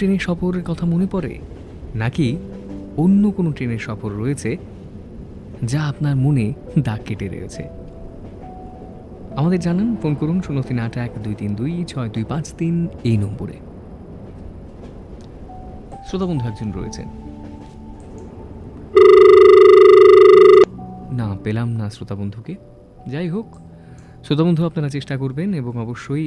ট্রেনের সফরের কথা মনে পড়ে, নাকি অন্য কোনো ট্রেনের সফর রয়েছে যা আপনার মনে দাগ কেটে রয়েছে? আমাদের জানান, ফোন করুন 0381-232-6253 এই নম্বরে। শ্রোতা বন্ধু একজন রয়েছেন, না পেলাম না শ্রোতা বন্ধুকে। যাই হোক, শ্রোতা বন্ধু আপনারা চেষ্টা করবেন এবং অবশ্যই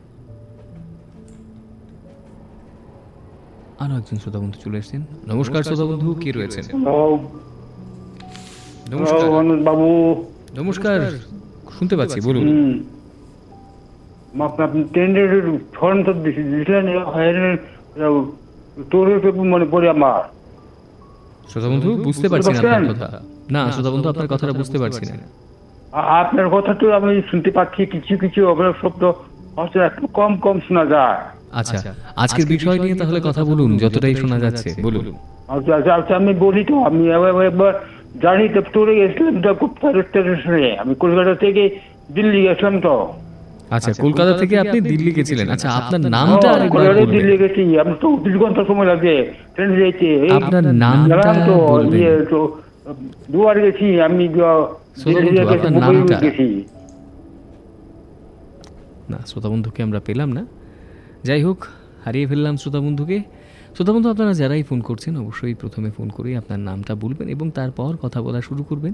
আরো একজন শ্রোতা বন্ধু চলে এসেছেন। নমস্কার শ্রোতা বন্ধু, কে রয়েছেন? নমস্কার বাবু। নমস্কার, শুনতে পাচ্ছি, বলুন। আপনি ট্রেনের ফর্ম তো দিয়েছিলেন, মনে পড়ে আমার। শ্রোতা বন্ধু বুঝতে পারছি না আপনার কথা। না শ্রোতা বন্ধু, আপনার কথাটা বুঝতে পারছি না। আপনার কথা তো আমি শুনতে পাচ্ছি, কিছু কিছু শব্দ একটু কম কম শোনা যায়। আচ্ছা, আজকের বিষয় নিয়ে তাহলে কথা বলুন, যতটাই শোনা যাচ্ছে বলুন। আচ্ছা আচ্ছা আচ্ছা, আমি বলি তো, আমি একবার জানি তো ট্যুরে গেছিলাম তো, খুব স্টেশনে। আমি কলকাতা থেকে দিল্লি গেছিলাম তো। আচ্ছা, কলকাতা থেকে আপনি দিল্লি গেছিলেন। আচ্ছা, আপনার নামটা আরেকবার বলবেন। দিল্লি গেছি আমি তো, 2 ঘন্টা সময় লাগে ট্রেনে যেতে। আপনার নামটা বলবেন। তো দুবার গেছি আমি, আপনার নামটা। না, শ্রোতা বন্ধুকে আমরা পেলাম না। যাই হোক, হারিয়ে ফেললাম শ্রোতা বন্ধুকে। শ্রোতা বন্ধু আপনারা যারাই ফোন করছেন, অবশ্যই প্রথমে ফোন করে আপনার নামটা বলবেন এবং তারপর কথা বলা শুরু করবেন।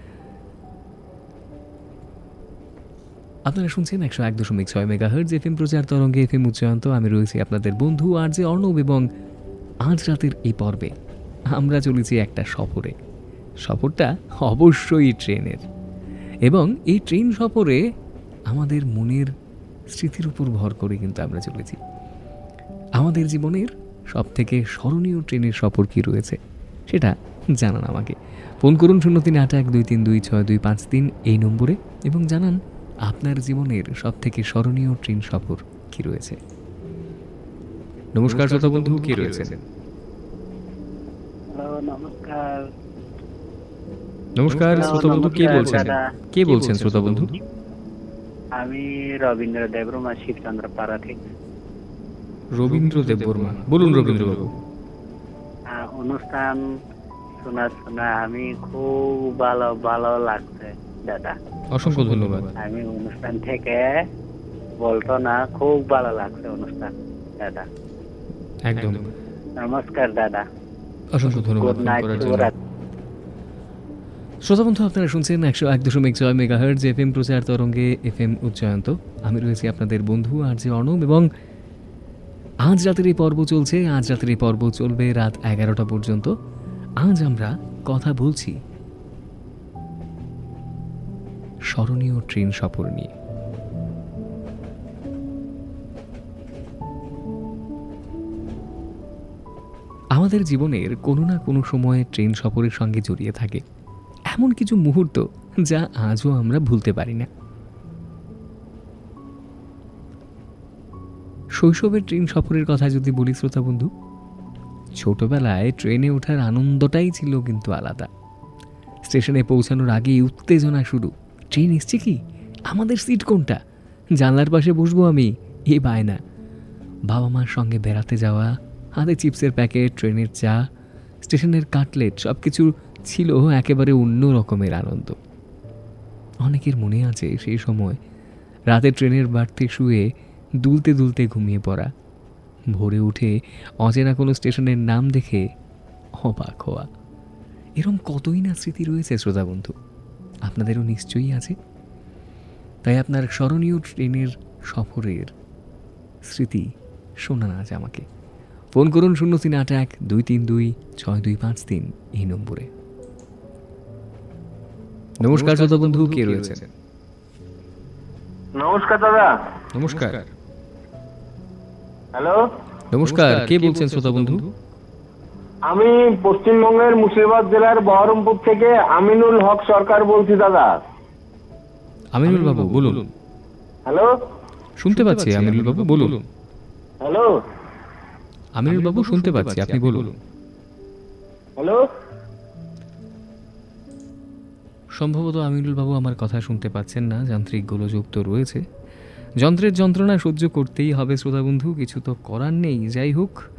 আপনারা শুনছেন 101.6 মেগাহার্টজ এফএম প্রচার তরঙ্গে এফএম উচ্চায়ন্ত। আমি রয়েছি আপনাদের বন্ধু আরজে অর্ণব, এবং আজ রাতের এই পর্বে আমরা চলেছি একটা সফরে। সফরটা অবশ্যই ট্রেনের, এবং এই ট্রেন সফরে আমাদের মনের স্মৃতির উপর ভর করে কিন্তু আমরা চলেছি। আমাদের জীবনের সব থেকে স্মরণীয় ট্রেনের সফর কি রয়েছে সেটা জানান আমাকে। ফোন করুন 0381-232-6253 এই নম্বরে এবং জানান আপনার জীবনের সব থেকে স্মরণীয় ট্রেন সফর কি রয়েছে। নমস্কার শ্রোতা বন্ধু, কে রয়েছেন? নমস্কার। নমস্কার শ্রোতা বন্ধু, কে বলছেন? কে বলছেন শ্রোতা বন্ধু? আমি রবীন্দ্র দেববর্মা, শিবচন্দ্র পাড়া থেকে। রবীন্দ্র দেববর্মা, বলুন রবীন্দ্র বাবু। অনুষ্ঠান শোনা আমি খুব ভালো ভালো লাগছে দাদা। অসংখ্য ধন্যবাদ। আমি অনুষ্ঠান থেকে বলতো না, খুব ভালো লাগছে অনুষ্ঠান দাদা। একদম। নমস্কার দাদা, অসংখ্য ধন্যবাদ ফোন করার জন্য। শ্রোতা বন্ধু আপনারা শুনছেন 101.6 মেগাহার্টজ এফএম প্রচার তরঙ্গে এফএম উচ্চায়ন্ত। আমি রয়েছি আপনাদের বন্ধু আরজে অর্ণব, এবং আজ রাতের এই পর্ব চলছে। আজ রাতের এই পর্ব চলবে রাত 11টা পর্যন্ত। আজ আমরা কথা বলছি স্মরণীয় ট্রেন সফর নিয়ে। আমাদের জীবনের কোনো না কোনো সময়ে ট্রেন সফরের সঙ্গে জড়িয়ে থাকে এমন কিছু মুহূর্ত যা আজও আমরা ভুলতে পারি না। শৈশবের ট্রেন সফরের কথা যদি বলি শ্রোতা বন্ধু, ছোটবেলায় ট্রেনে ওঠার আনন্দটাই ছিল কিন্তু আলাদা। স্টেশনে পৌঁছানোর আগেই উত্তেজনা শুরু। ট্রেন এসছে কি, আমাদের সিট কোনটা, জানলার পাশে বসবো আমি, এ বায়না। বাবা মার সঙ্গে বেড়াতে যাওয়া, হাতে চিপসের প্যাকেট, ট্রেনের চা, স্টেশনের কাটলেট, সব কিছু ছিল একেবারে অন্য রকমের আনন্দ। অনেকের মনে আছে সেই সময় রাতে ট্রেনের বার্থে শুয়ে দুলতে দুলতে ঘুমিয়ে পড়া, ভোরে উঠে অচেনা কোনো স্টেশনের নাম দেখে অবাক হওয়া। এরকম কতই না স্মৃতি রয়েছে শ্রোতা বন্ধু, আপনাদেরও নিশ্চয়ই আছে। তাই আপনার স্মরণীয় ট্রেনের সফরের স্মৃতি শোনান আজ আমাকে। ফোন করুন 0381-232-6253 এই নম্বরে। নমস্কার শ্রোতা বন্ধু, কে রয়েছেন? নমস্কার দাদা। নমস্কার। হ্যালো, নমস্কার, কে বলছেন শ্রোতা বন্ধু? আমি পশ্চিমবঙ্গের মুর্শিদাবাদ জেলার বহরমপুর থেকে আমিনুল হক সরকার বলছি দাদা। আমিনুল বাবু বলুন। হ্যালো, শুনতে পাচ্ছি আমিনুল বাবু, বলুন। হ্যালো, আমিনুল বাবু শুনতে পাচ্ছি, আপনি বলুন। হ্যালো, সম্ভবত আমিনুল বাবু আমার কথা শুনতে পাচ্ছেন না, যান্ত্রিক গোলযোগ তো রয়েছে। যন্ত্রের যন্ত্রণা সহ্য করতেই হবে শ্রোতা বন্ধু, কিছু তো করার নেই। যাই হোক,